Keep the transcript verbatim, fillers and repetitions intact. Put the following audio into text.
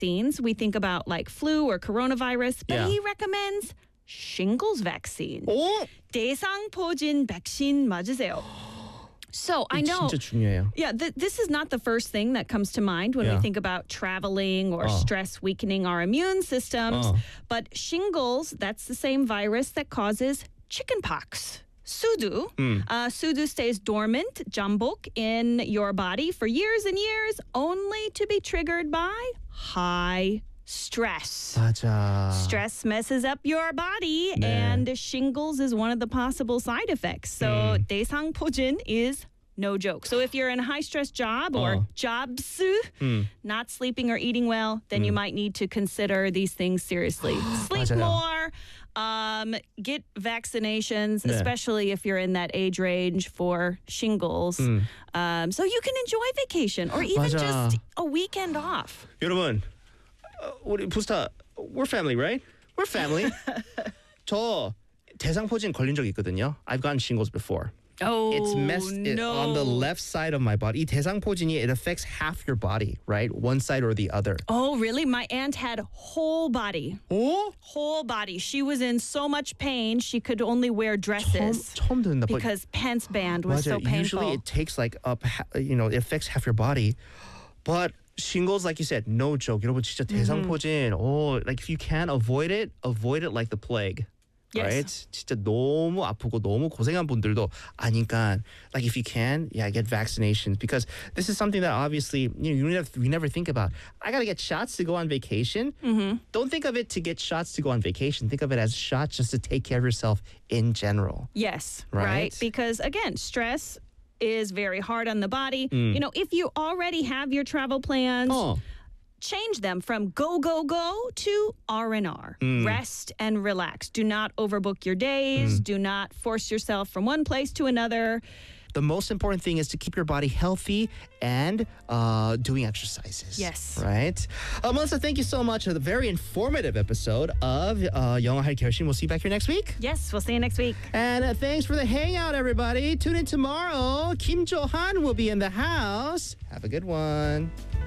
vaccines, we think about like flu or coronavirus, but Yeah. he recommends shingles vaccine. 오, 대상포진 백신 맞으세요. So I know. 진짜 중요해요. Yeah, th- this is not the first thing that comes to mind when Yeah. we think about traveling or Oh. stress weakening our immune systems. Oh. But shingles, that's the same virus that causes chickenpox. Sudu. Uh, Sudu stays dormant, jambok, in your body for years and years, only to be triggered by high stress. 맞아. Stress messes up your body, 네. and shingles is one of the possible side effects. So Mm. 대상포진 is no joke. So if you're in a high stress job or Oh. jobs, Mm. not sleeping or eating well, then you might need to consider these things seriously. Sleep 맞아요. more, um, get vaccinations, 네. especially if you're in that age range for shingles. Mm. Um, so you can enjoy vacation or even 맞아. just a weekend off. 여러분, 어, 우리 부스타, we're family, right? We're family. 저 대상포진 걸린 적 있거든요. I've gotten shingles before. Oh, It's messed it, no. on the left side of my body. 이 대상포진이, it affects half your body, right? One side or the other. Oh, really? My aunt had whole body. 오? Whole body. She was in so much pain, she could only wear 처음, dresses 처음 듣는다. But because pants band was 맞아. so painful. Usually it takes like up, ha- you know, it affects half your body. But shingles, like you said, no joke. 여러분 진짜 대상포진. Oh, like if you can avoid it, avoid it like the plague. Yes. Right? 진짜 너무 아프고 너무 고생한 분들도 아니까, like if you can, yeah, get vaccinations, because this is something that obviously you know, you never, you never think about. I gotta get shots to go on vacation. Mm-hmm. Don't think of it to get shots to go on vacation. Think of it as shots just to take care of yourself in general. Yes, Right? right? Because again, stress is very hard on the body. You know, if you already have your travel plans, Oh. change them from go, go, go to R and R. Rest and relax. Do not overbook your days. Do not force yourself from one place to another. The most important thing is to keep your body healthy and uh, doing exercises. Yes. Right? Uh, Melissa, thank you so much for the very informative episode of uh, 영어 할 결심. We'll see you back here next week. Yes, we'll see you next week. And uh, thanks for the hangout, everybody. Tune in tomorrow. Kim Jo-han will be in the house. Have a good one.